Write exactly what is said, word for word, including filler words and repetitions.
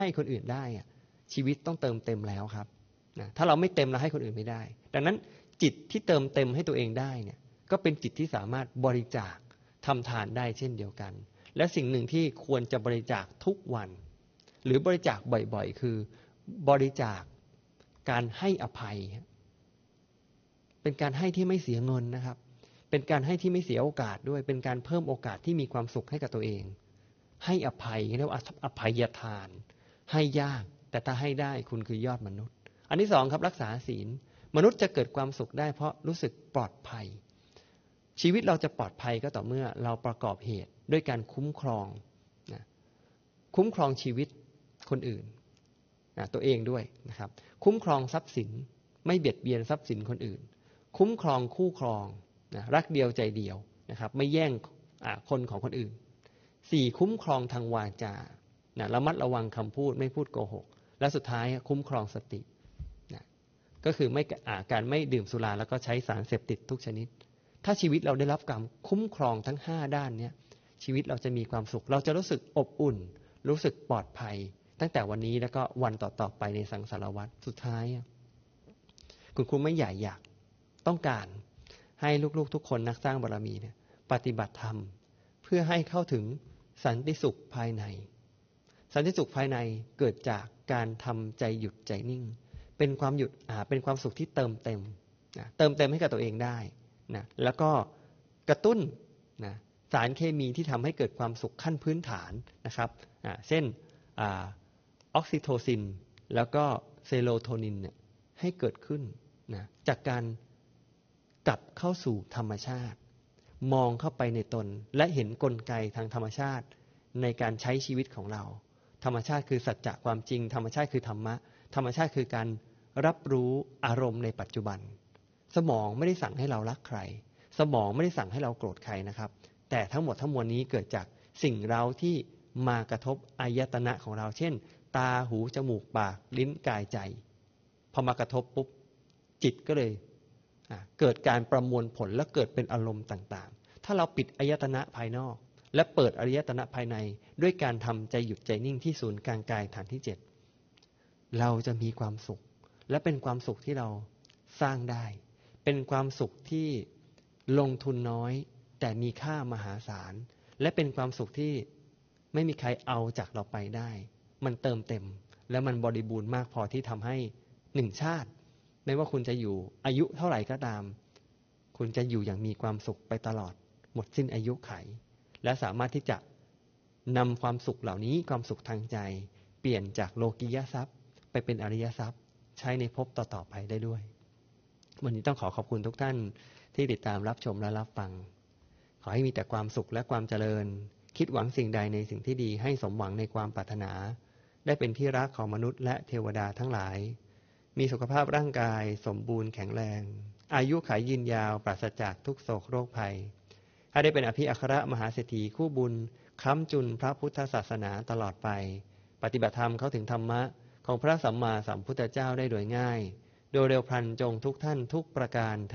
ให้คนอื่นได้อะชีวิตต้องเติมเต็มแล้วครับนะถ้าเราไม่เต็มเราให้คนอื่นไม่ได้ดังนั้นจิตที่เติมเต็มให้ตัวเองได้เนี่ยก็เป็นจิตที่สามารถบริจาคทำทานได้เช่นเดียวกันและสิ่งหนึ่งที่ควรจะบริจาคทุกวันหรือบริจาคบ่อยๆคือบริจาคการให้อภัยเป็นการให้ที่ไม่เสียเงินนะครับเป็นการให้ที่ไม่เสียโอกาสด้วยเป็นการเพิ่มโอกาสที่มีความสุขให้กับตัวเองให้อภัยเรียกว่าอภัยทานให้ยากแต่ถ้าให้ได้คุณคือยอดมนุษย์อันที่สองครับรักษาศีลมนุษย์จะเกิดความสุขได้เพราะรู้สึกปลอดภัยชีวิตเราจะปลอดภัยก็ต่อเมื่อเราประกอบเหตุด้วยการคุ้มครองนะคุ้มครองชีวิตคนอื่นนะตัวเองด้วยนะครับคุ้มครองทรัพย์สินไม่เบียดเบียนทรัพย์สินคนอื่นคุ้มครองคู่ครองนะรักเดียวใจเดียวนะครับไม่แย่งคนของคนอื่นสี่คุ้มครองทางวาจานะระมัดระวังคำพูดไม่พูดโกหกและสุดท้ายคุ้มครองสตินะก็คือไม่การไม่ดื่มสุราแล้วก็ใช้สารเสพติดทุกชนิดถ้าชีวิตเราได้รับการคุ้มครองทั้งห้าด้านนี้ชีวิตเราจะมีความสุขเราจะรู้สึกอบอุ่นรู้สึกปลอดภัยตั้งแต่วันนี้แล้วก็วันต่อๆไปในสังสารวัฏสุดท้ายคุณครูไม่ใหญ่อยากต้องการให้ลูกๆทุกคนนักสร้างบารมีเนี่ยปฏิบัติธรรมเพื่อให้เข้าถึงสันติสุขภายในสันติสุขภายในเกิดจากการทำใจหยุดใจนิ่งเป็นความหยุดอ่าเป็นความสุขที่เติมเต็มนะเติมเต็มให้กับตัวเองได้นะแล้วก็กระตุ้นนะสารเคมีที่ทำให้เกิดความสุขขั้นพื้นฐานนะครับอ่าเช่นอ่าออกซิโทซินแล้วก็เซโรโทนินเนี่ยให้เกิดขึ้นนะจากการกลับเข้าสู่ธรรมชาติมองเข้าไปในตนและเห็นกลไกทางธรรมชาติในการใช้ชีวิตของเราธรรมชาติคือสัจจะความจริงธรรมชาติคือธรรมะธรรมชาติคือการรับรู้อารมณ์ในปัจจุบันสมองไม่ได้สั่งให้เรารักใครสมองไม่ได้สั่งให้เราโกรธใครนะครับแต่ทั้งหมดทั้งมวลนี้เกิดจากสิ่งเร้าที่มากระทบอายตนะของเราเช่นตาหูจมูกปากลิ้นกายใจพอมากระทบปุ๊บจิตก็เลยเกิดการประมวลผลและเกิดเป็นอารมณ์ต่างๆถ้าเราปิดอายตนะภายนอกและเปิดอายตนะภายในด้วยการทำใจหยุดใจนิ่งที่ศูนย์กลางกายฐานที่เจ็ดเราจะมีความสุขและเป็นความสุขที่เราสร้างได้เป็นความสุขที่ลงทุนน้อยแต่มีค่ามหาศาลและเป็นความสุขที่ไม่มีใครเอาจากเราไปได้มันเติมเต็มและมันบริบูรณ์มากพอที่ทำให้หนึ่งชาติไม่ว่าคุณจะอยู่อายุเท่าไหร่ก็ตามคุณจะอยู่อย่างมีความสุขไปตลอดหมดสิ้นอายุไขและสามารถที่จะนำความสุขเหล่านี้ความสุขทางใจเปลี่ยนจากโลกียทรัพย์ไปเป็นอริยทรัพย์ใช้ในภพต่อๆไปได้ด้วยวันนี้ต้องขอขอบคุณทุกท่านที่ติดตามรับชมและรับฟังขอให้มีแต่ความสุขและความเจริญคิดหวังสิ่งใดในสิ่งที่ดีให้สมหวังในความปรารถนาได้เป็นที่รักของมนุษย์และเทวดาทั้งหลายมีสุขภาพร่างกายสมบูรณ์แข็งแรงอายุขัยยืนยาวปราศจากทุกโศกโรคภัยให้ได้เป็นอภิอัครมหาเศรษฐีคู่บุญค้ำจุนพระพุทธศาสนาตลอดไปปฏิบัติธรรมเข้าถึงธรรมะของพระสัมมาสัมพุทธเจ้าได้โดยง่ายโดยเร็วพลันจงทุกท่านทุกประการ